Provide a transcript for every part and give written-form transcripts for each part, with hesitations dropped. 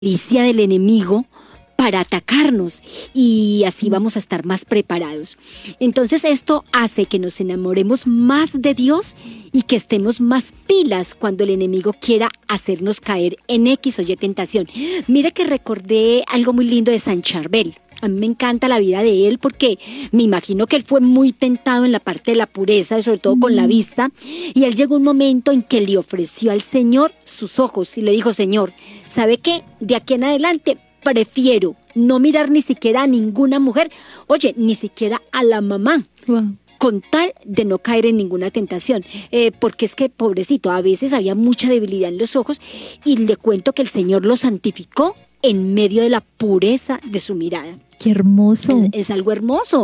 malicia del enemigo para atacarnos y así vamos a estar más preparados. Entonces esto hace que nos enamoremos más de Dios y que estemos más pilas cuando el enemigo quiera hacernos caer en X o Y tentación. Mira que recordé algo muy lindo de San Charbel. A mí me encanta la vida de él porque me imagino que él fue muy tentado en la parte de la pureza, sobre todo con la vista, y él llegó un momento en que le ofreció al Señor sus ojos y le dijo: Señor, ¿sabe qué? De aquí en adelante prefiero no mirar ni siquiera a ninguna mujer, oye, ni siquiera a la mamá. Wow. Con tal de no caer en ninguna tentación, porque es que, pobrecito, a veces había mucha debilidad en los ojos y le cuento que el Señor lo santificó en medio de la pureza de su mirada. Qué hermoso. Es algo hermoso.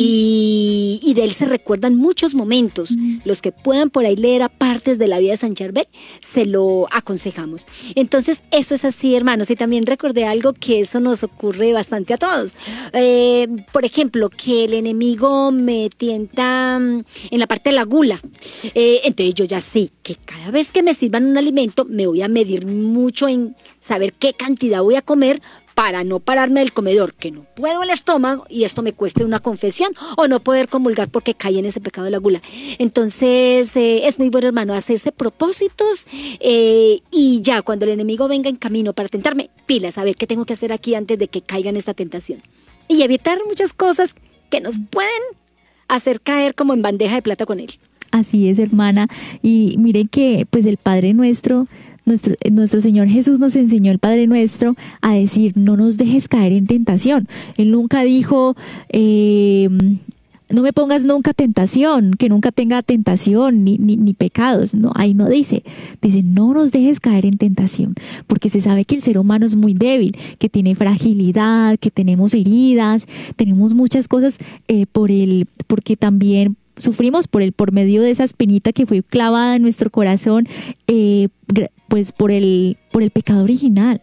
Y de él se recuerdan muchos momentos. Los que puedan por ahí leer a partes de la vida de San Charbel, se lo aconsejamos. Entonces, eso es así, hermanos. Y también recordé algo que eso nos ocurre bastante a todos. Por ejemplo, que el enemigo me tienta en la parte de la gula. Entonces yo ya sé que cada vez que me sirvan un alimento, me voy a medir mucho en saber qué cantidad voy a comer, para no pararme del comedor, que no puedo el estómago y esto me cueste una confesión, o no poder comulgar porque caí en ese pecado de la gula. Entonces es muy bueno, hermano, hacerse propósitos y ya cuando el enemigo venga en camino para tentarme, pilas, a ver qué tengo que hacer aquí antes de que caiga en esta tentación. Y evitar muchas cosas que nos pueden hacer caer como en bandeja de plata con él. Así es, hermana. Y miren que pues el Padre Nuestro, nuestro Señor Jesús nos enseñó el Padre Nuestro a decir: no nos dejes caer en tentación. Él nunca dijo, no me pongas nunca tentación, que nunca tenga tentación ni pecados. No, ahí no dice. Dice: no nos dejes caer en tentación, porque se sabe que el ser humano es muy débil, que tiene fragilidad, que tenemos heridas, tenemos muchas cosas porque también sufrimos por medio de esa espinita que fue clavada en nuestro corazón, pues por el pecado original.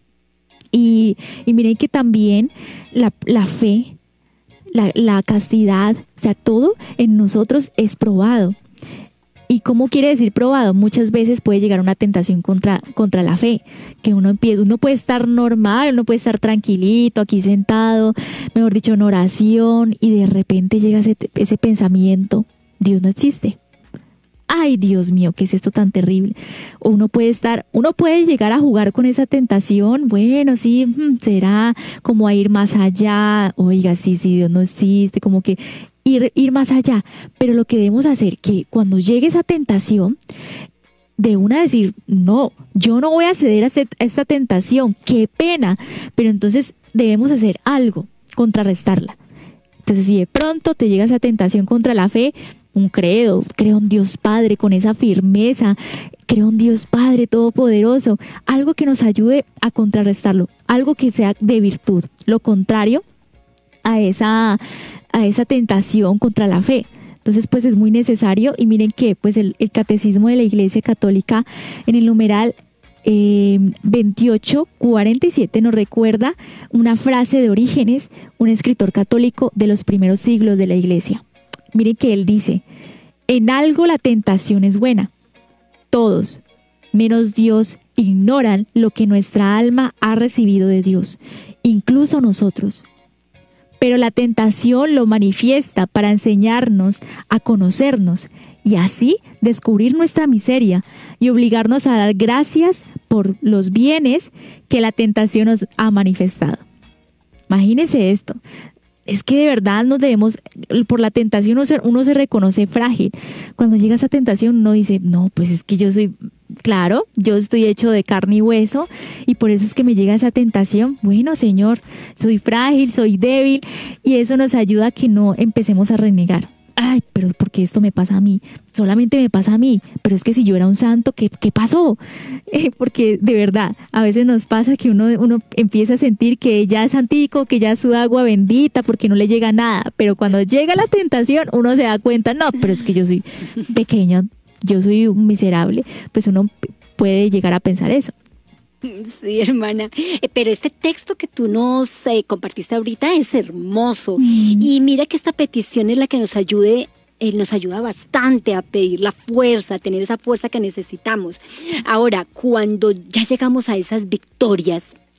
Y miren que también la fe, la castidad, o sea, todo en nosotros es probado. ¿Y cómo quiere decir probado? Muchas veces puede llegar una tentación contra la fe, que uno puede estar normal, uno puede estar tranquilito, aquí sentado, mejor dicho, en oración, y de repente llega ese pensamiento: Dios no existe. Ay, Dios mío, ¿qué es esto tan terrible? O uno puede llegar a jugar con esa tentación. Bueno, sí, será como a ir más allá. Oiga, sí, Dios no existe, como que ir más allá. Pero lo que debemos hacer, que cuando llegue esa tentación, de una decir: no, yo no voy a ceder a esta tentación, qué pena. Pero entonces debemos hacer algo, contrarrestarla. Entonces, si de pronto te llega esa tentación contra la fe, un credo, creo en Dios Padre con esa firmeza, creo en Dios Padre Todopoderoso, algo que nos ayude a contrarrestarlo, algo que sea de virtud, lo contrario a esa tentación contra la fe. Entonces, pues es muy necesario. Y miren que pues el Catecismo de la Iglesia Católica, en el numeral 2847, nos recuerda una frase de Orígenes, un escritor católico de los primeros siglos de la Iglesia. Miren que él dice: en algo la tentación es buena. Todos, menos Dios, ignoran lo que nuestra alma ha recibido de Dios, incluso nosotros. Pero la tentación lo manifiesta para enseñarnos a conocernos y así descubrir nuestra miseria y obligarnos a dar gracias por los bienes que la tentación nos ha manifestado. Imagínense esto. Es que de verdad por la tentación uno se reconoce frágil. Cuando llega esa tentación uno dice: no, pues es que yo estoy hecho de carne y hueso y por eso es que me llega esa tentación. Bueno, Señor, soy frágil, soy débil, y eso nos ayuda a que no empecemos a renegar. Ay, pero ¿por qué esto me pasa a mí? Solamente me pasa a mí, pero es que si yo era un santo, ¿qué pasó? Porque de verdad, a veces nos pasa que uno empieza a sentir que ya es santico, que ya es su agua bendita, porque no le llega nada, pero cuando llega la tentación, uno se da cuenta: no, pero es que yo soy pequeño, yo soy un miserable. Pues uno puede llegar a pensar eso. Sí, hermana, pero este texto que tú nos compartiste ahorita es hermoso. Y mira que esta petición es la que nos ayuda bastante a pedir la fuerza, a tener esa fuerza que necesitamos. Ahora, cuando ya llegamos a esas victorias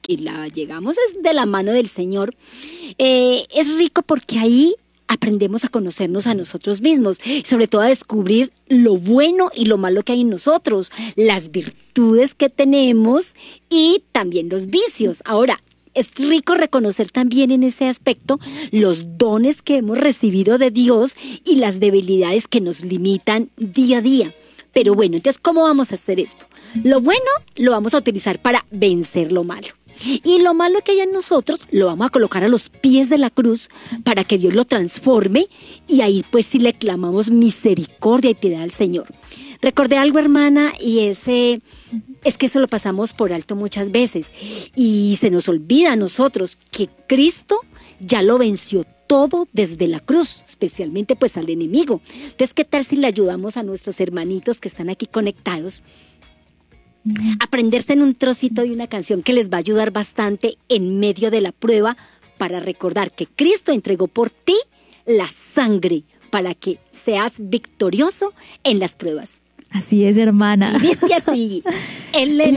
y la llegamos es de la mano del Señor, es rico porque ahí aprendemos a conocernos a nosotros mismos, sobre todo a descubrir lo bueno y lo malo que hay en nosotros, las virtudes que tenemos y también los vicios. Ahora, es rico reconocer también en ese aspecto los dones que hemos recibido de Dios y las debilidades que nos limitan día a día. Pero bueno, entonces, ¿cómo vamos a hacer esto? Lo bueno lo vamos a utilizar para vencer lo malo. Y lo malo que hay en nosotros lo vamos a colocar a los pies de la cruz para que Dios lo transforme y ahí pues sí le clamamos misericordia y piedad al Señor. Recordé algo, hermana, y es que eso lo pasamos por alto muchas veces y se nos olvida a nosotros que Cristo ya lo venció todo desde la cruz, especialmente pues al enemigo. Entonces, ¿qué tal si le ayudamos a nuestros hermanitos que están aquí conectados? Aprenderse en un trocito de una canción que les va a ayudar bastante en medio de la prueba para recordar que Cristo entregó por ti la sangre para que seas victorioso en las pruebas. Así es, hermana. Y dice así, Él